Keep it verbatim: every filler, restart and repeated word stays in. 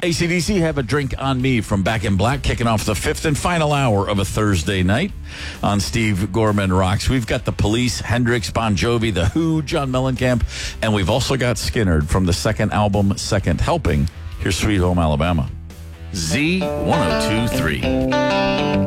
A C D C, Have a Drink on Me from Back in Black, kicking off the fifth and final hour of a Thursday night on Steve Gorman Rocks. We've got the Police, Hendrix, Bon Jovi, The Who, John Mellencamp, and we've also got Skynyrd from the second album, Second Helping. Here's Sweet Home Alabama. Z one oh two three.